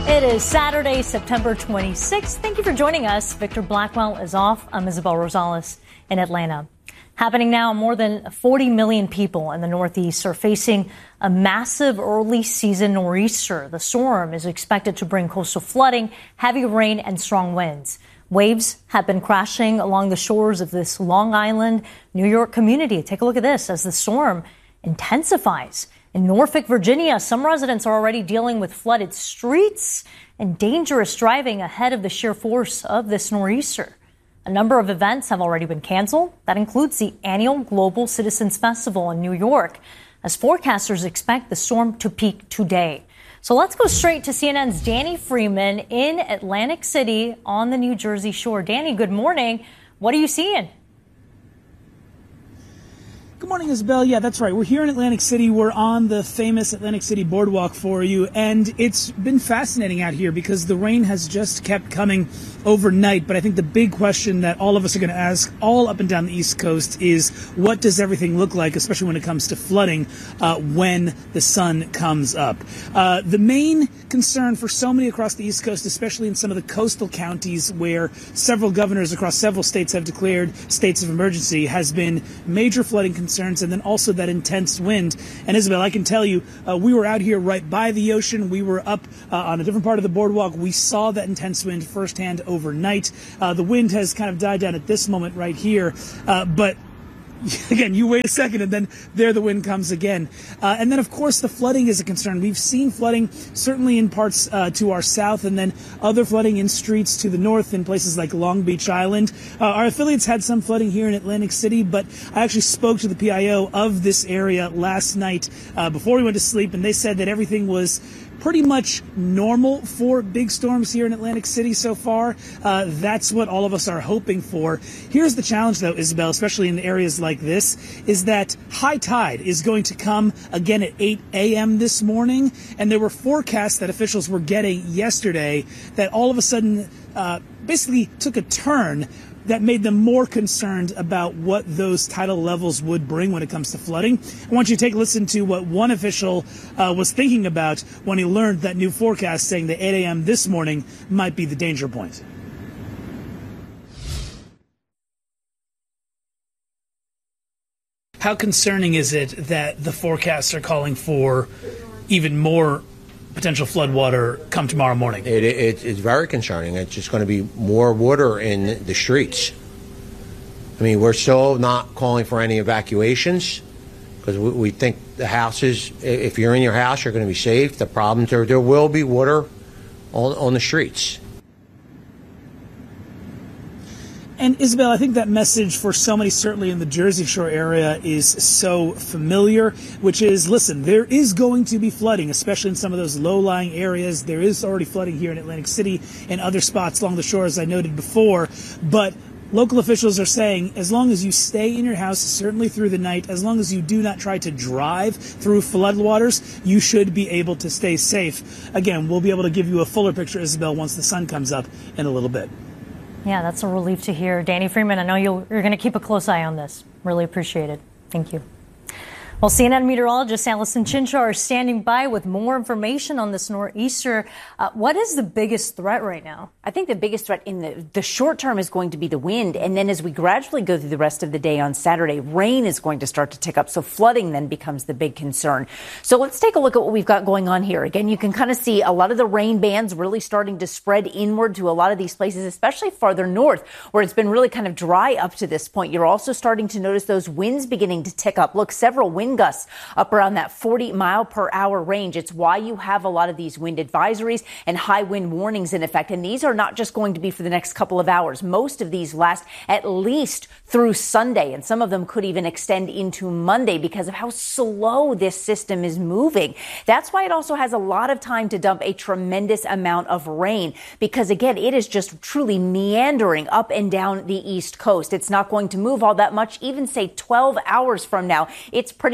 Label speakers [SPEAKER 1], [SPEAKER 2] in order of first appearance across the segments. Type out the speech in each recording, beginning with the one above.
[SPEAKER 1] It is Saturday, September 26th. Thank you for joining us. Victor Blackwell is off. I'm Isabel Rosales in Atlanta. Happening now, more than 40 million people in the Northeast are facing a massive early season nor'easter. The storm is expected to bring coastal flooding, heavy rain, and strong winds. Waves have been crashing along the shores of this Long Island, New York community. Take a look at this as the storm intensifies. In Norfolk, Virginia, some residents are already dealing with flooded streets and dangerous driving ahead of the sheer force of this nor'easter. A number of events have already been canceled. That includes the annual Global Citizens Festival in New York, as forecasters expect the storm to peak today. So let's go straight to CNN's Danny Freeman in Atlantic City on the New Jersey shore. Danny, good morning. What are you seeing?
[SPEAKER 2] Good morning, Isabel. Yeah, that's right. We're here in Atlantic City. We're on the famous Atlantic City Boardwalk for you. And it's been fascinating out here because the rain has just kept coming overnight. But I think the big question that all of us are going to ask all up and down the East Coast is, what does everything look like, especially when it comes to flooding, when the sun comes up? The main concern for so many across the East Coast, especially in some of the coastal counties where several governors across several states have declared states of emergency, has been major flooding concerns and then also that intense wind. And Isabel, I can tell you, we were out here right by the ocean. We were up on a different part of the boardwalk. We saw that intense wind firsthand overnight. The wind has kind of died down at this moment right here, but again, you wait a second and then there the wind comes again. And then, of course, the flooding is a concern. We've seen flooding certainly in parts to our south and then other flooding in streets to the north in places like Long Beach Island. Our affiliates had some flooding here in Atlantic City, but I actually spoke to the PIO of this area last night before we went to sleep, and they said that everything was pretty much normal for big storms here in Atlantic City so far. That's what all of us are hoping for. Here's the challenge, though, Isabel, especially in areas like this, is that high tide is going to come again at 8 a.m. this morning. And there were forecasts that officials were getting yesterday that all of a sudden basically took a turn that made them more concerned about what those tidal levels would bring when it comes to flooding. I want you to take a listen to what one official was thinking about when he learned that new forecast saying that 8 a.m. this morning might be the danger point. How concerning is it that the forecasts are calling for even more potential floodwater come tomorrow morning?
[SPEAKER 3] It's very concerning. It's just going to be more water in the streets. I mean, we're still not calling for any evacuations because we think the houses, if you're in your house, you're going to be safe. The problem is there will be water on the streets.
[SPEAKER 2] And Isabel, I think that message for so many, certainly in the Jersey Shore area, is so familiar, which is, listen, there is going to be flooding, especially in some of those low-lying areas. There is already flooding here in Atlantic City and other spots along the shore, as I noted before. But local officials are saying, as long as you stay in your house, certainly through the night, as long as you do not try to drive through floodwaters, you should be able to stay safe. Again, we'll be able to give you a fuller picture, Isabel, once the sun comes up in a little bit.
[SPEAKER 1] Yeah, that's a relief to hear. Danny Freeman, I know you're going to keep a close eye on this. Really appreciate it. Thank you. Well, CNN meteorologist Allison Chinchar is standing by with more information on this nor'easter. What is the biggest threat right now?
[SPEAKER 4] I think the biggest threat in the short term is going to be the wind. And then as we gradually go through the rest of the day on Saturday, rain is going to start to tick up. So flooding then becomes the big concern. So let's take a look at what we've got going on here. Again, you can kind of see a lot of the rain bands really starting to spread inward to a lot of these places, especially farther north, where it's been really kind of dry up to this point. You're also starting to notice those winds beginning to tick up. Look, several wind gusts up around that 40 mile per hour range. It's why you have a lot of these wind advisories and high wind warnings in effect. And these are not just going to be for the next couple of hours. Most of these last at least through Sunday, and some of them could even extend into Monday because of how slow this system is moving. That's why it also has a lot of time to dump a tremendous amount of rain because, again, it is just truly meandering up and down the East Coast. It's not going to move all that much. Even say 12 hours from now, it's pretty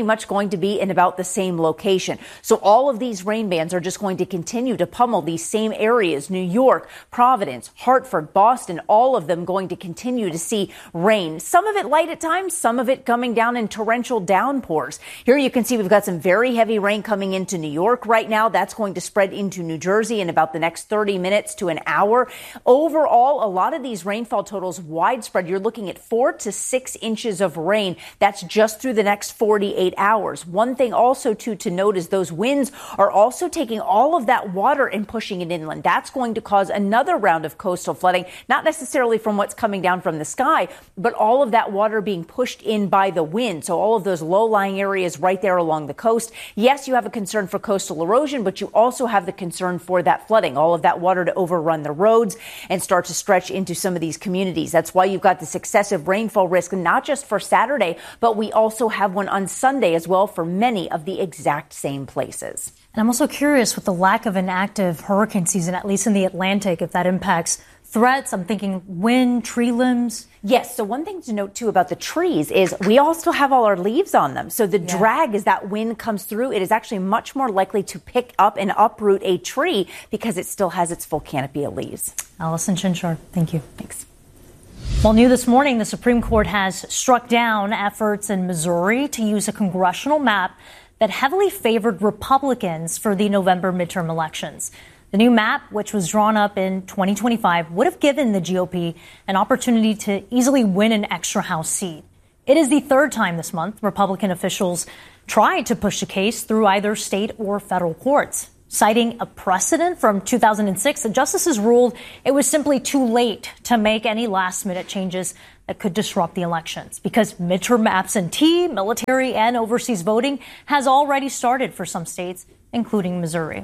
[SPEAKER 4] pretty much going to be in about the same location. So all of these rain bands are just going to continue to pummel these same areas, New York, Providence, Hartford, Boston, all of them going to continue to see rain. Some of it light at times, some of it coming down in torrential downpours. Here you can see we've got some very heavy rain coming into New York right now. That's going to spread into New Jersey in about the next 30 minutes to an hour. Overall, a lot of these rainfall totals widespread. You're looking at 4 to 6 inches of rain. That's just through the next 48 hours. One thing also to note is those winds are also taking all of that water and pushing it inland. That's going to cause another round of coastal flooding, not necessarily from what's coming down from the sky, but all of that water being pushed in by the wind. So all of those low-lying areas right there along the coast. Yes, you have a concern for coastal erosion, but you also have the concern for that flooding, all of that water to overrun the roads and start to stretch into some of these communities. That's why you've got this excessive rainfall risk, not just for Saturday, but we also have one on Sunday as well for many of the exact same places.
[SPEAKER 1] And I'm also curious with the lack of an active hurricane season, at least in the Atlantic, if that impacts threats. I'm thinking wind, tree limbs.
[SPEAKER 4] Yes. So one thing to note, too, about the trees is we all still have all our leaves on them. So the drag as that wind comes through, it is actually much more likely to pick up and uproot a tree because it still has its full canopy of leaves.
[SPEAKER 1] Allison Chinchard, thank you.
[SPEAKER 4] Thanks.
[SPEAKER 1] Well, new this morning, the Supreme Court has struck down efforts in Missouri to use a congressional map that heavily favored Republicans for the November midterm elections. The new map, which was drawn up in 2025, would have given the GOP an opportunity to easily win an extra House seat. It is the third time this month Republican officials tried to push the case through either state or federal courts. Citing a precedent from 2006, the justices ruled it was simply too late to make any last-minute changes that could disrupt the elections because midterm absentee, military, and overseas voting has already started for some states, including Missouri.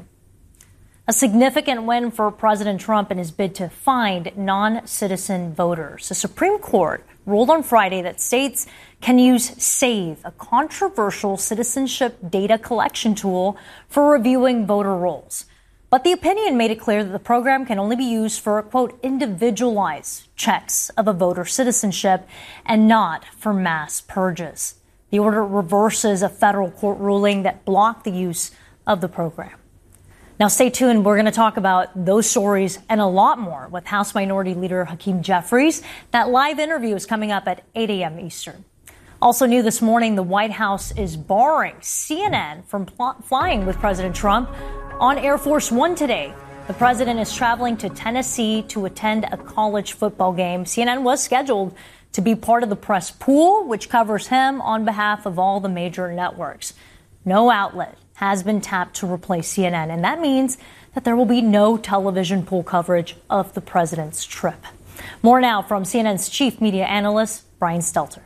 [SPEAKER 1] A significant win for President Trump in his bid to find non-citizen voters. The Supreme Court ruled on Friday that states can use SAVE, a controversial citizenship data collection tool for reviewing voter rolls. But the opinion made it clear that the program can only be used for, quote, individualized checks of a voter's citizenship and not for mass purges. The order reverses a federal court ruling that blocked the use of the program. Now, stay tuned. We're going to talk about those stories and a lot more with House Minority Leader Hakeem Jeffries. That live interview is coming up at 8 a.m. Eastern. Also new this morning, the White House is barring CNN from flying with President Trump on Air Force One today. The president is traveling to Tennessee to attend a college football game. CNN was scheduled to be part of the press pool, which covers him on behalf of all the major networks. No outlet has been tapped to replace CNN, and that means that there will be no television pool coverage of the president's trip. More now from CNN's chief media analyst, Brian Stelter.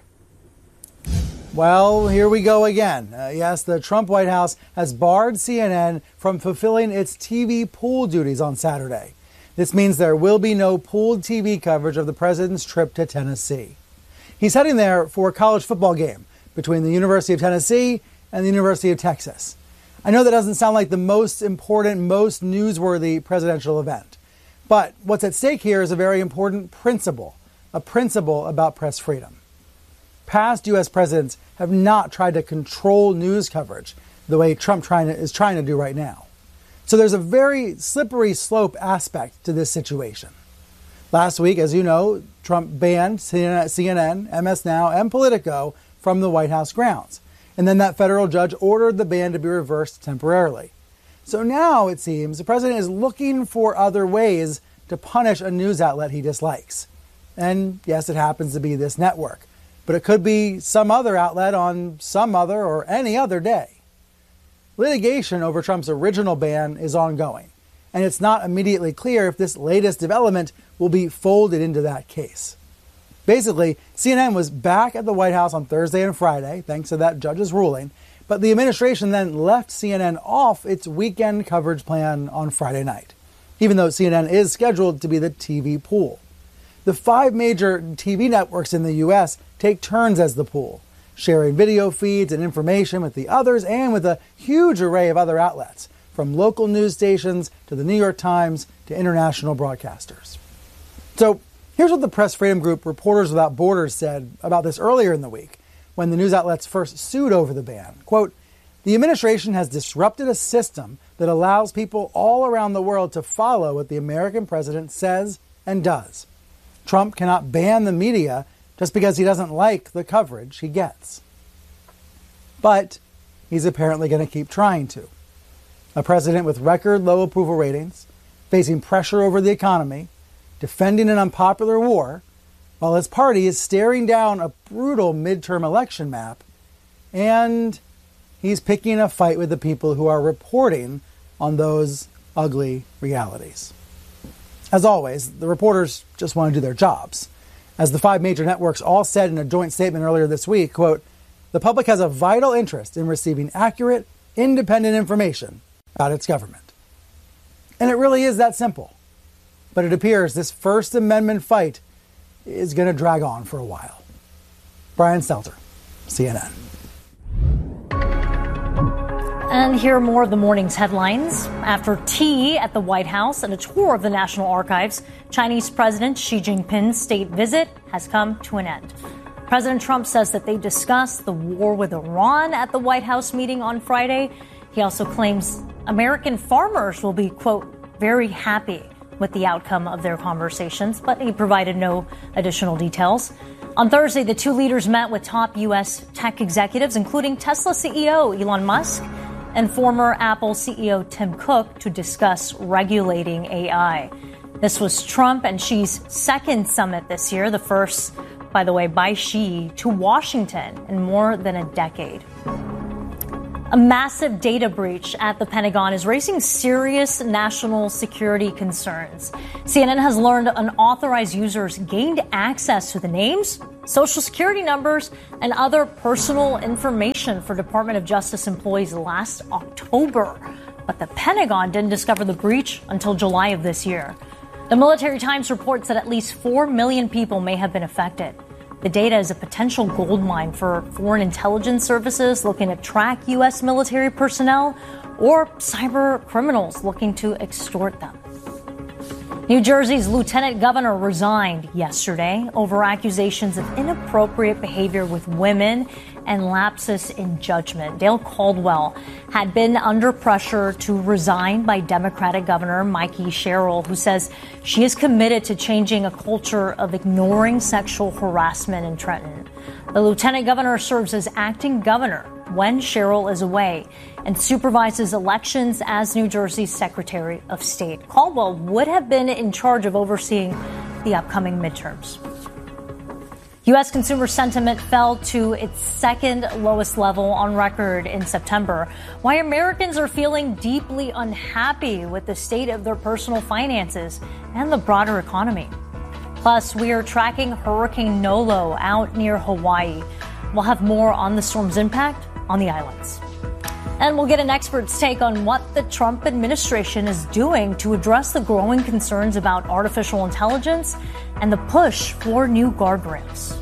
[SPEAKER 5] Well, here we go again. Yes, the Trump White House has barred CNN from fulfilling its TV pool duties on Saturday. This means there will be no pooled TV coverage of the president's trip to Tennessee. He's heading there for a college football game between the University of Tennessee and the University of Texas. I know that doesn't sound like the most important, most newsworthy presidential event, but what's at stake here is a very important principle, a principle about press freedom. Past U.S. presidents have not tried to control news coverage the way Trump is trying to do right now. So there's a very slippery slope aspect to this situation. Last week, as you know, Trump banned CNN, MS Now, and Politico from the White House grounds. And then that federal judge ordered the ban to be reversed temporarily. So now, it seems, the president is looking for other ways to punish a news outlet he dislikes. And yes, it happens to be this network. But it could be some other outlet on some other or any other day. Litigation over Trump's original ban is ongoing. And it's not immediately clear if this latest development will be folded into that case. Basically, CNN was back at the White House on Thursday and Friday, thanks to that judge's ruling, but the administration then left CNN off its weekend coverage plan on Friday night, even though CNN is scheduled to be the TV pool. The 5 major TV networks in the U.S. take turns as the pool, sharing video feeds and information with the others and with a huge array of other outlets, from local news stations to the New York Times to international broadcasters. So, here's what the press freedom group Reporters Without Borders said about this earlier in the week when the news outlets first sued over the ban. Quote, "The administration has disrupted a system that allows people all around the world to follow what the American president says and does. Trump cannot ban the media just because he doesn't like the coverage he gets." But he's apparently going to keep trying to. A president with record low approval ratings, facing pressure over the economy, defending an unpopular war, while his party is staring down a brutal midterm election map, and he's picking a fight with the people who are reporting on those ugly realities. As always, the reporters just want to do their jobs. As the 5 major networks all said in a joint statement earlier this week, quote, "The public has a vital interest in receiving accurate, independent information about its government." And it really is that simple. But it appears this First Amendment fight is going to drag on for a while. Brian Stelter, CNN.
[SPEAKER 1] And here are more of the morning's headlines. After tea at the White House and a tour of the National Archives, Chinese President Xi Jinping's state visit has come to an end. President Trump says that they discussed the war with Iran at the White House meeting on Friday. He also claims American farmers will be, quote, very happy with the outcome of their conversations, but he provided no additional details. On Thursday, the two leaders met with top U.S. tech executives, including Tesla CEO Elon Musk and former Apple CEO Tim Cook, to discuss regulating AI. This was Trump and Xi's second summit this year, the first, by the way, by Xi to Washington in more than a decade. A massive data breach at the Pentagon is raising serious national security concerns. CNN has learned unauthorized users gained access to the names, social security numbers, and other personal information for Department of Justice employees last October. But the Pentagon didn't discover the breach until July of this year. The Military Times reports that at least 4 million people may have been affected. The data is a potential goldmine for foreign intelligence services looking to track U.S. military personnel or cyber criminals looking to extort them. New Jersey's lieutenant governor resigned yesterday over accusations of inappropriate behavior with women and lapses in judgment. Dale Caldwell had been under pressure to resign by Democratic Governor Mikey Sherrill, who says she is committed to changing a culture of ignoring sexual harassment in Trenton. The lieutenant governor serves as acting governor when Sherrill is away and supervises elections as New Jersey's Secretary of State. Caldwell would have been in charge of overseeing the upcoming midterms. U.S. consumer sentiment fell to its second lowest level on record in September. Why Americans are feeling deeply unhappy with the state of their personal finances and the broader economy. Plus, we are tracking Hurricane Nolo out near Hawaii. We'll have more on the storm's impact on the islands. And we'll get an expert's take on what the Trump administration is doing to address the growing concerns about artificial intelligence and the push for new guardrails.